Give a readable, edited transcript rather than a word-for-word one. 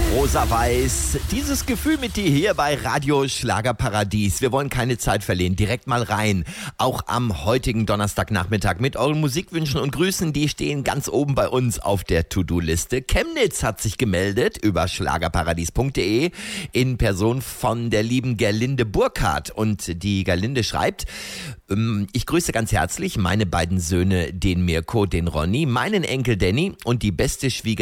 Rosa-Weiß, dieses Gefühl mit dir hier bei Radio Schlagerparadies. Wir wollen keine Zeit verlieren, direkt mal rein. Auch am heutigen Donnerstagnachmittag mit euren Musikwünschen und Grüßen, die stehen ganz oben bei uns auf der To-Do-Liste. Chemnitz hat sich gemeldet über schlagerparadies.de in Person von der lieben Gerlinde Burkhardt. Und die Gerlinde schreibt: Ich grüße ganz herzlich meine beiden Söhne, den Mirko, den Ronny, meinen Enkel Danny und die beste Schwiegerin